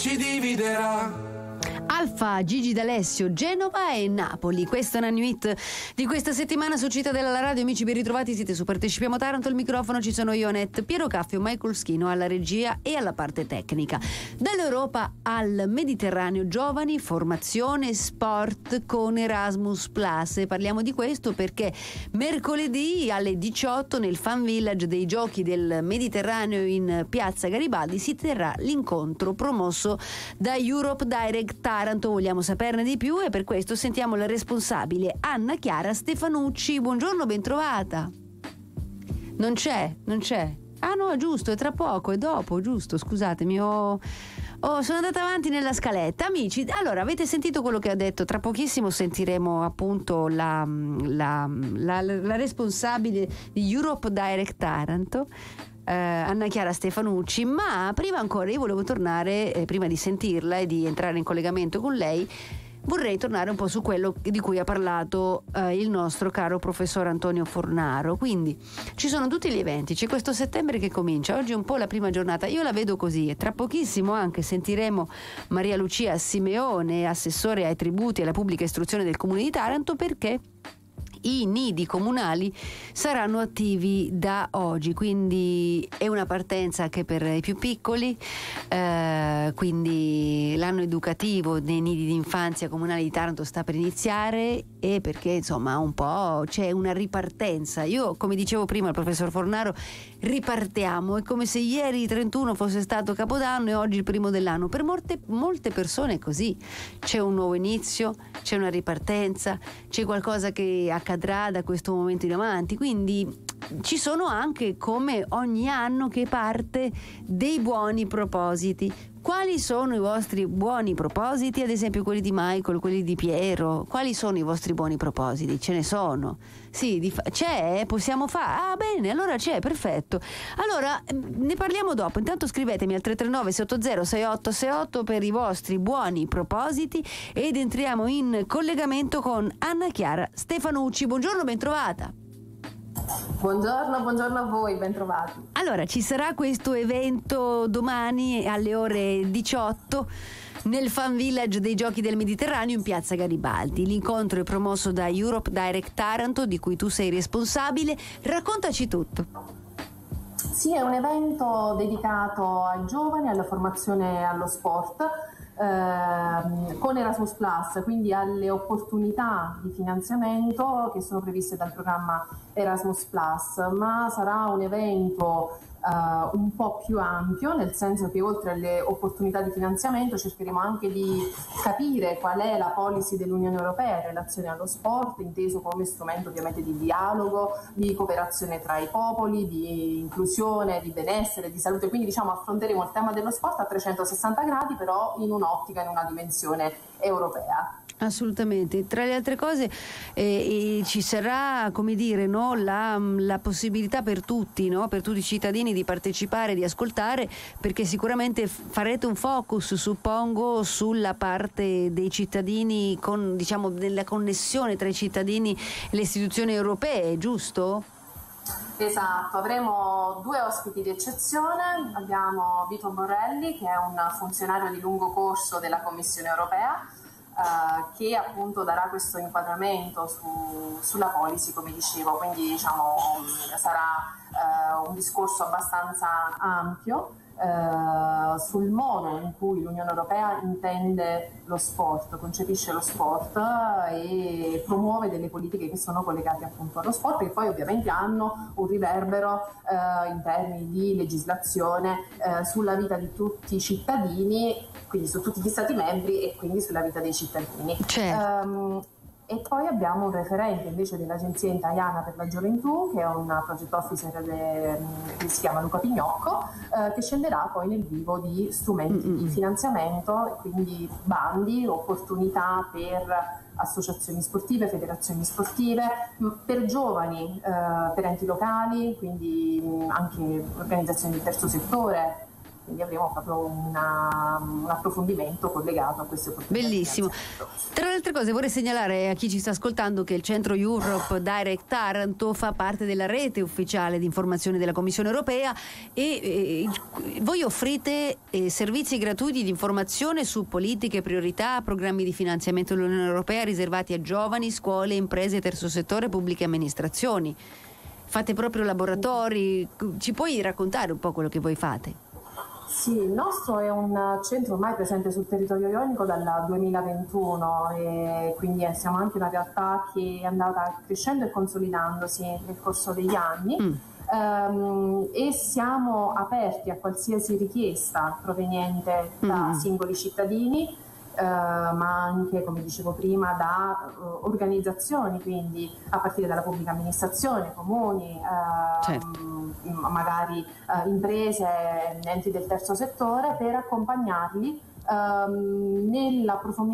ci dividerà. Alfa, Gigi D'Alessio, Genova e Napoli. Questa è una new hit di questa settimana su Cittadella alla radio. Amici, ben ritrovati, siete su Partecipiamo Taranto. Al microfono ci sono io, Annette, Piero Caffio, Michael Schino alla regia e alla parte tecnica. Dall'Europa al Mediterraneo, giovani, formazione, sport con Erasmus Plus. E parliamo di questo perché mercoledì alle 18 nel Fan Village dei Giochi del Mediterraneo in Piazza Garibaldi si terrà l'incontro promosso da Europe Direct Taranto. Vogliamo saperne di più e per questo sentiamo la responsabile Anna Chiara Stefanucci. Buongiorno, bentrovata. Non c'è. Ah no, giusto, è tra poco, è dopo, giusto, scusatemi, sono andata avanti nella scaletta. Amici, allora avete sentito quello che ha detto, tra pochissimo sentiremo appunto la responsabile di Europe Direct Taranto, Anna Chiara Stefanucci, ma prima ancora io volevo tornare, prima di sentirla e di entrare in collegamento con lei, vorrei tornare un po' su quello di cui ha parlato il nostro caro professor Antonio Fornaro. Quindi ci sono tutti gli eventi, c'è questo settembre che comincia, oggi è un po' la prima giornata, io la vedo così, e tra pochissimo anche sentiremo Maria Lucia Simeone, assessore ai tributi e alla pubblica istruzione del Comune di Taranto, perché i nidi comunali saranno attivi da oggi, quindi è una partenza anche per i più piccoli, quindi l'anno educativo nei nidi di infanzia comunali di Taranto sta per iniziare, e perché insomma un po' c'è una ripartenza. Io, come dicevo prima al professor Fornaro, ripartiamo, è come se ieri 31 fosse stato Capodanno e oggi il primo dell'anno. Per molte persone è così, c'è un nuovo inizio, c'è una ripartenza, c'è qualcosa che accadrà da questo momento in avanti, quindi ci sono anche, come ogni anno che parte, dei buoni propositi. Quali sono i vostri buoni propositi? Ad esempio quelli di Michael, quelli di Piero. Quali sono i vostri buoni propositi? Ce ne sono? Sì, c'è? Possiamo fare? Ah, bene, allora c'è, perfetto. Allora, ne parliamo dopo. Intanto scrivetemi al 339 680 6868 per i vostri buoni propositi ed entriamo in collegamento con Anna Chiara Stefanucci. Buongiorno, bentrovata. Buongiorno a voi, bentrovati. Allora, ci sarà questo evento domani alle ore 18 nel Fan Village dei Giochi del Mediterraneo in Piazza Garibaldi. L'incontro è promosso da Europe Direct Taranto, di cui tu sei responsabile. Raccontaci tutto. Sì, è un evento dedicato ai giovani, alla formazione e allo sport, con Erasmus Plus, quindi alle opportunità di finanziamento che sono previste dal programma Erasmus Plus, ma sarà un evento un po' più ampio, nel senso che oltre alle opportunità di finanziamento cercheremo anche di capire qual è la policy dell'Unione Europea in relazione allo sport, inteso come strumento ovviamente di dialogo, di cooperazione tra i popoli, di inclusione, di benessere, di salute, quindi diciamo affronteremo il tema dello sport a 360 gradi, però in un'ottica, in una dimensione europea. Assolutamente. Tra le altre cose ci sarà, come dire, no, la possibilità per tutti, no, per tutti i cittadini di partecipare, di ascoltare, perché sicuramente farete un focus, suppongo, sulla parte dei cittadini, con, diciamo, della connessione tra i cittadini e le istituzioni europee, giusto? Esatto, avremo due ospiti di eccezione. Abbiamo Vito Borrelli, che è un funzionario di lungo corso della Commissione Europea, che appunto darà questo inquadramento sulla policy, come dicevo, quindi diciamo sarà un discorso abbastanza ampio sul modo in cui l'Unione Europea intende lo sport, concepisce lo sport e promuove delle politiche che sono collegate appunto allo sport, e poi ovviamente hanno un riverbero in termini di legislazione sulla vita di tutti i cittadini, quindi su tutti gli stati membri e quindi sulla vita dei cittadini. Certo. E poi abbiamo un referente invece dell'Agenzia Italiana per la Gioventù, che è un project officer che si chiama Luca Pignocco, che scenderà poi nel vivo di strumenti di finanziamento, quindi bandi, opportunità per associazioni sportive, federazioni sportive, per giovani, per enti locali, quindi anche organizzazioni del terzo settore, quindi avremo proprio un approfondimento collegato a queste opportunità. Bellissimo. Tra le altre cose vorrei segnalare a chi ci sta ascoltando che il centro Europe Direct Taranto fa parte della rete ufficiale di informazione della Commissione Europea e voi offrite servizi gratuiti di informazione su politiche, priorità, programmi di finanziamento dell'Unione Europea riservati a giovani, scuole, imprese, terzo settore, pubbliche amministrazioni. Fate proprio laboratori, ci puoi raccontare un po' quello che voi fate? Sì, il nostro è un centro ormai presente sul territorio ionico dal 2021 e quindi siamo anche una realtà che è andata crescendo e consolidandosi nel corso degli anni. E siamo aperti a qualsiasi richiesta proveniente da singoli cittadini, ma anche, come dicevo prima, da organizzazioni, quindi a partire dalla pubblica amministrazione, comuni, magari imprese, enti del terzo settore, per accompagnarli nell'approfondimento